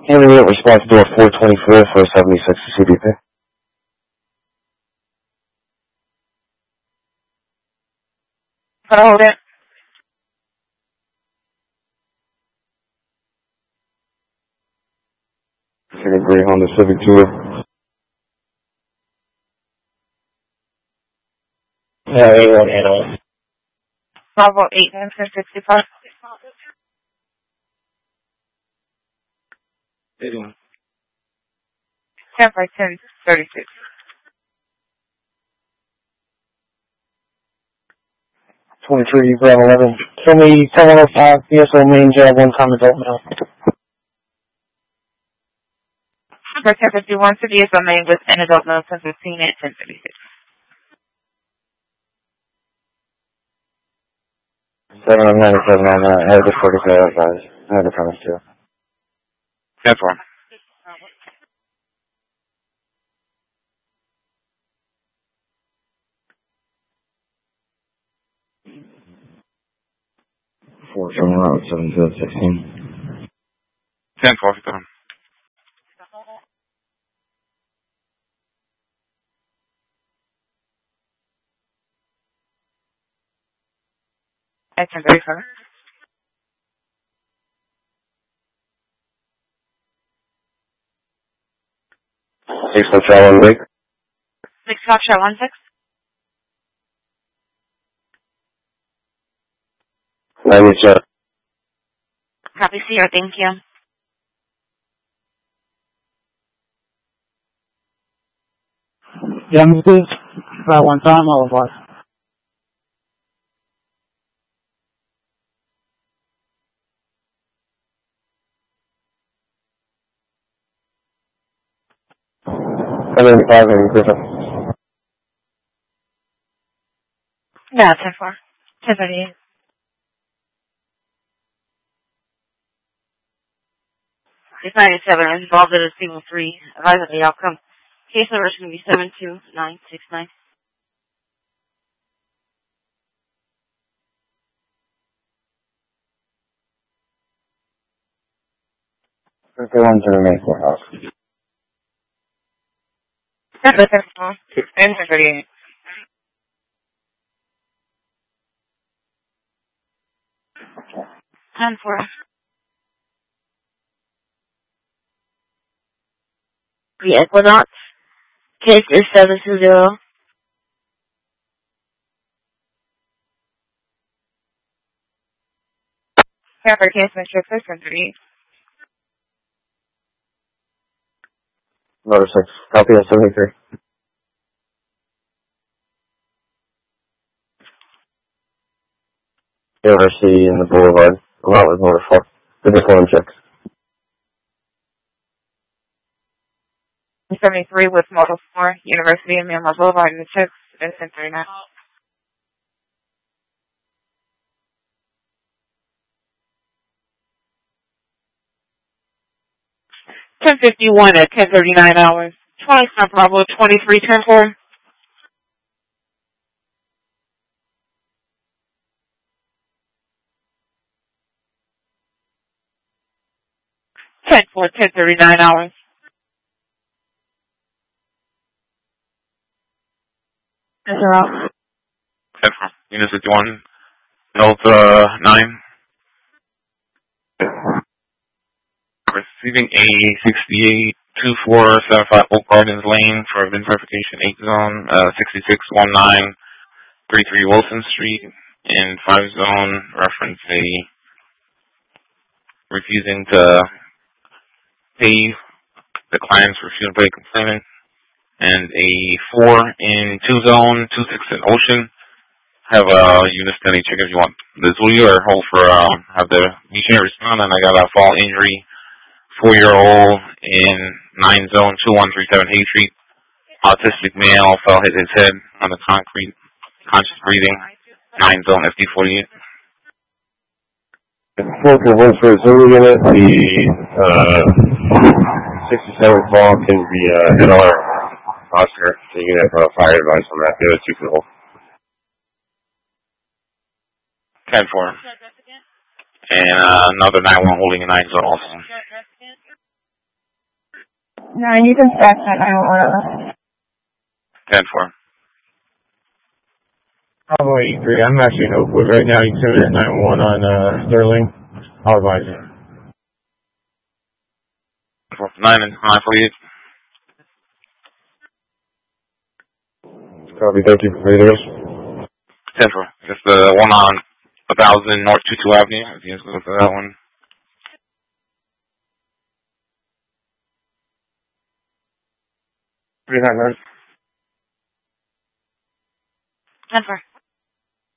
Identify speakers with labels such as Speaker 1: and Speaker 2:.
Speaker 1: Handling it, response door 424 for 76 CBP.
Speaker 2: Hold it.
Speaker 1: Second grade Honda Civic Tour.
Speaker 3: Yeah, they won't handle it.
Speaker 2: Bravo 8 and 65.
Speaker 3: They do.
Speaker 2: 10 by 10, 36.
Speaker 3: $23, Bravo 11. Show me 1005, PSO main job, one-time adult male.
Speaker 2: For 1051 to be main with an adult male 1015 at 1036.
Speaker 1: 709 or 799, I have the 45 guys. I have the premise too.
Speaker 4: 10-4.
Speaker 1: Four from route 7 to 16.
Speaker 4: 10-4, keep going.
Speaker 2: At 1037.
Speaker 1: 6 for travel break.
Speaker 2: 6 Foxtrot 16.
Speaker 1: 97.
Speaker 2: Copy, Sierra, thank you.
Speaker 3: Yeah, I'm good. About one time, all of us.
Speaker 1: And then 5 and Griffin.
Speaker 2: No, 10-4. 1038. It's 97 is involved in a single 3. Advise of the outcome. Case number is going to be 72969.
Speaker 1: 51 to the main courthouse.
Speaker 2: 10-4. And 1038. 10-4. The Equinox. Case is 720. Pepper case Mr. Clifton 3.
Speaker 1: Motor 6. Copy of 73. University in the Boulevard. Along with motor 4. The diploma checks.
Speaker 2: 73 with Model 4. University in Myanmar Boulevard in the checks. And 1039. 1051 at 1039 hours. 25 Bravo 23 10-4. 10-4, 1039 hours. That's a route.
Speaker 4: 10-4. Unit 51. Delta 9. Receiving a 682475 Oak Gardens Lane for VIN verification 8 zone, 661933 Wilson Street, and 5 zone reference a refusing to pay the client's refusal to pay complainant, and a 4 in 2 zone, 26 in Ocean. Have a unit standing check if you want the Zulu or hold for have the BCA respond, and I got a fall injury. 4-year-old in 9 zone 2137 Hay Street. Autistic male fell, hit his head on the concrete. Conscious breathing. 9 zone FD48.
Speaker 1: Focus 1 for Zulu unit. The 67 call can be NLR Oscar. So you can have a fire advice on that. The other 2 can hold.
Speaker 4: 10-4. And another 9-1 holding a 9 zone also.
Speaker 5: 9, you can start at 911.
Speaker 4: 10-4.
Speaker 6: Bravo 83, I'm actually in Oakwood right now. You can send me at 911 on Sterling. I'll advise you.
Speaker 4: 9 and 948.
Speaker 1: Copy, thank you. Anything else?
Speaker 4: 10-4. Just the one on 1000 North 22 Avenue. If you guys go for that one.
Speaker 3: 39 minutes.
Speaker 2: 10-4.